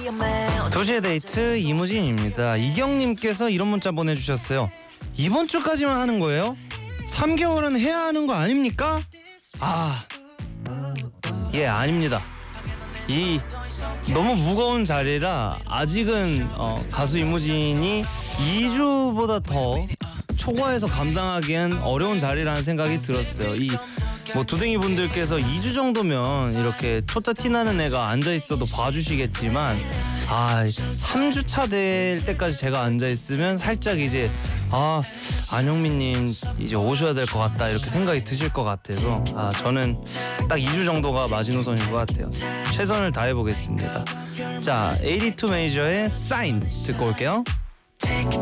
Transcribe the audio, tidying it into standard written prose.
도시의 데이트 이무진입니다. 이경님께서 이런 문자 보내주셨어요. 이번 주까지만 하는 거예요? 3개월은 해야 하는 거 아닙니까? 예, 아닙니다. 이 너무 무거운 자리라 아직은 가수 이무진이 2주보다 더 초과해서 감당하기엔 어려운 자리라는 생각이 들었어요. 이 뭐 두댕이 분들께서 2주 정도면 이렇게 초짜 티나는 애가 앉아있어도 봐주시겠지만 3주차 될 때까지 제가 앉아있으면 살짝 이제 안영민님 이제 오셔야 될 것 같다 이렇게 생각이 드실 것 같아서 저는 딱 2주 정도가 마지노선인 것 같아요. 최선을 다해보겠습니다. 자, 82 메이저의 사인 듣고 올게요.